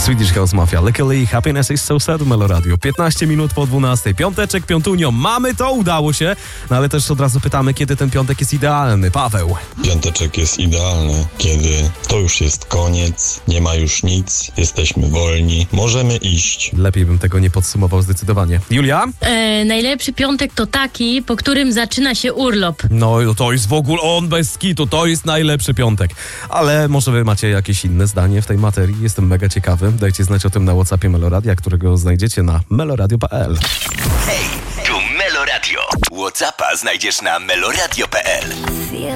Swedish House Mafia, Luckily Happiness is So Sad, Melo Radio. 15 minut po 12. Piąteczek, piątunio. Mamy to, udało się. No ale też od razu pytamy, kiedy ten piątek jest idealny. Paweł. Piąteczek jest idealny, kiedy to już jest koniec, nie ma już nic, jesteśmy wolni, możemy iść. Lepiej bym tego nie podsumował zdecydowanie. Julia? Najlepszy piątek to taki, po którym zaczyna się urlop. No to jest w ogóle on bez kitu, to jest najlepszy piątek. Ale może wy macie jakieś inne zdanie w tej materii? Jestem mega ciekawy. Dajcie znać o tym na WhatsAppie Meloradia, którego znajdziecie na meloradio.pl. Hej, tu Melo Radio. WhatsAppa znajdziesz na meloradio.pl.